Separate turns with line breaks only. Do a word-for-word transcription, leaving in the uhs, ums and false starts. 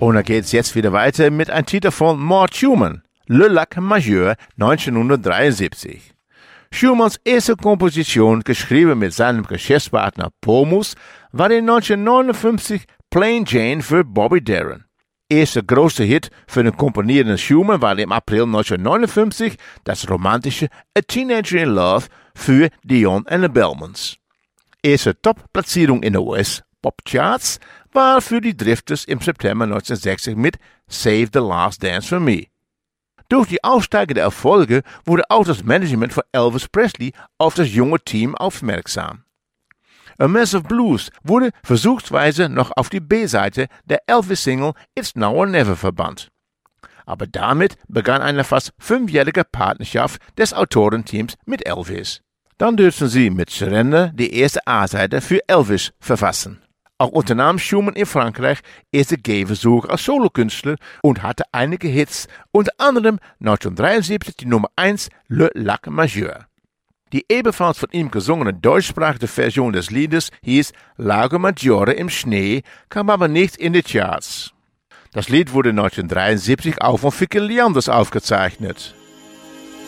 Und da geht's jetzt wieder weiter mit einem Titel von Mort Schumann, Le Lac Majeur, neunzehnhundertdreiundsiebzig. Schumanns erste Komposition, geschrieben mit seinem Geschäftspartner Pomus, war in neunzehnhundertneunundfünfzig Plain Jane für Bobby Darin. Erster großer Hit für den komponierenden Schumann war im April neunzehnhundertneunundfünfzig das romantische A Teenager in Love für Dion and the Bellmans. Erste Top-Platzierung in den U S-Pop-Charts war für die Drifters im September neunzehnhundertsechzig mit Save the Last Dance for Me. Durch die aufsteigenden Erfolge wurde auch das Management von Elvis Presley auf das junge Team aufmerksam. A Mess of Blues wurde versuchsweise noch auf die B-Seite der Elvis-Single It's Now or Never verbannt. Aber damit begann eine fast fünfjährige Partnerschaft des Autorenteams mit Elvis. Dann dürfen sie mit Surrender die erste A-Seite für Elvis verfassen. Auch unternahm Schumann in Frankreich erste Gehversuche als Solokünstler und hatte einige Hits, unter anderem neunzehnhundertdreiundsiebzig die Nummer eins Le Lac Majeur. Die ebenfalls von ihm gesungene deutschsprachige Version des Liedes hieß Lago Maggiore im Schnee, kam aber nicht in die Charts. Das Lied wurde neunzehnhundertdreiundsiebzig auch von Vicky Leanders aufgezeichnet.